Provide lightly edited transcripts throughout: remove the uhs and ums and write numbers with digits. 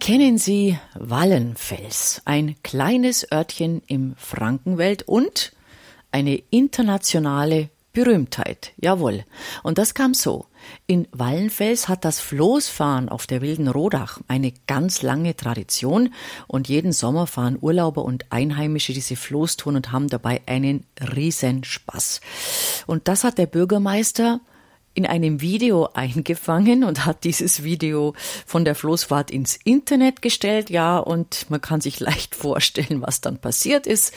Kennen Sie Wallenfels, ein kleines Örtchen im Frankenveld und eine internationale Berühmtheit? Jawohl. Und das kam so. In Wallenfels hat das Floßfahren auf der Wilden Rodach eine ganz lange Tradition und jeden Sommer fahren Urlauber und Einheimische diese Floßtouren und haben dabei einen Riesenspaß. Und das hat der Bürgermeister in einem Video eingefangen und hat dieses Video von der Floßfahrt ins Internet gestellt. Ja, und man kann sich leicht vorstellen, was dann passiert ist.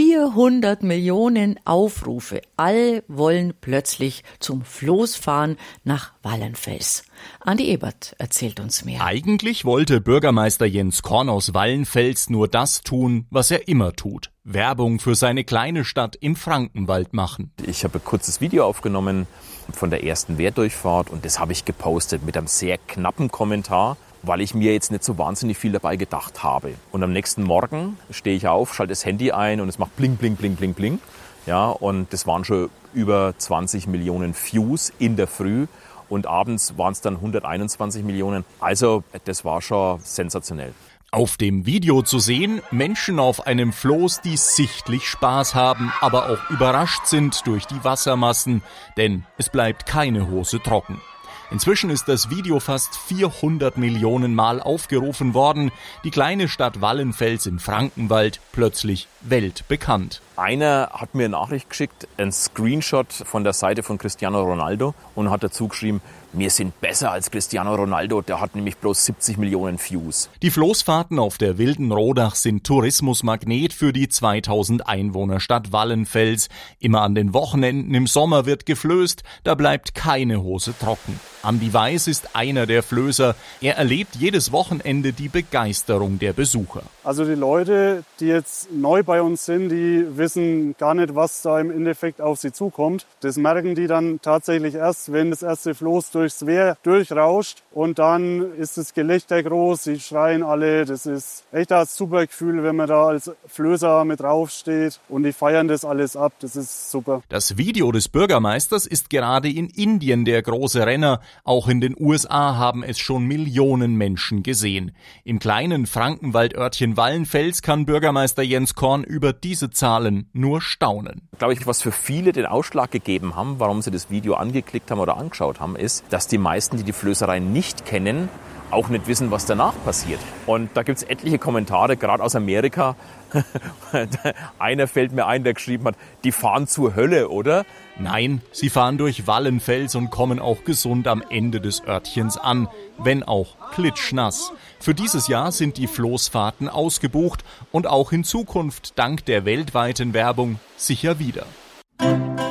400 Millionen Aufrufe. Alle wollen plötzlich zum Floßfahren nach Wallenfels. Andi Ebert erzählt uns mehr. Eigentlich wollte Bürgermeister Jens Korn aus Wallenfels nur das tun, was er immer tut. Werbung für seine kleine Stadt im Frankenwald machen. Ich habe ein kurzes Video aufgenommen von der ersten Wehrdurchfahrt und das habe ich gepostet mit einem sehr knappen Kommentar, weil ich mir jetzt nicht so wahnsinnig viel dabei gedacht habe. Und am nächsten Morgen stehe ich auf, schalte das Handy ein und es macht bling, bling, bling, bling, bling. Ja, und das waren schon über 20 Millionen Views in der Früh und abends waren es dann 121 Millionen. Also das war schon sensationell. Auf dem Video zu sehen, Menschen auf einem Floß, die sichtlich Spaß haben, aber auch überrascht sind durch die Wassermassen, denn es bleibt keine Hose trocken. Inzwischen ist das Video fast 400 Millionen Mal aufgerufen worden, die kleine Stadt Wallenfels im Frankenwald plötzlich weltbekannt. Einer hat mir eine Nachricht geschickt, ein Screenshot von der Seite von Cristiano Ronaldo und hat dazu geschrieben, wir sind besser als Cristiano Ronaldo, der hat nämlich bloß 70 Millionen Views. Die Floßfahrten auf der Wilden Rodach sind Tourismusmagnet für die 2000 Einwohnerstadt Wallenfels. Immer an den Wochenenden im Sommer wird geflößt, da bleibt keine Hose trocken. Andi Weiß ist einer der Flößer. Er erlebt jedes Wochenende die Begeisterung der Besucher. Also die Leute, die jetzt neu bei uns sind, die wissen gar nicht, was da im Endeffekt auf sie zukommt. Das merken die dann tatsächlich erst, wenn das erste Floß durchs Wehr durchrauscht. Und dann ist das Gelächter groß, sie schreien alle. Das ist echt ein super Gefühl, wenn man da als Flößer mit draufsteht. Und die feiern das alles ab. Das ist super. Das Video des Bürgermeisters ist gerade in Indien der große Renner. Auch in den USA haben es schon Millionen Menschen gesehen. Im kleinen Frankenwaldörtchen Wallenfels kann Bürgermeister Jens Korn über diese Zahlen nur staunen. Glaube ich, was für viele den Ausschlag gegeben haben, warum sie das Video angeklickt haben oder angeschaut haben, ist, dass die meisten, die die Flößerei nicht kennen, auch nicht wissen, was danach passiert. Und da gibt es etliche Kommentare, gerade aus Amerika. Einer fällt mir ein, der geschrieben hat, die fahren zur Hölle, oder? Nein, sie fahren durch Wallenfels und kommen auch gesund am Ende des Örtchens an, wenn auch klitschnass. Für dieses Jahr sind die Floßfahrten ausgebucht und auch in Zukunft dank der weltweiten Werbung sicher wieder.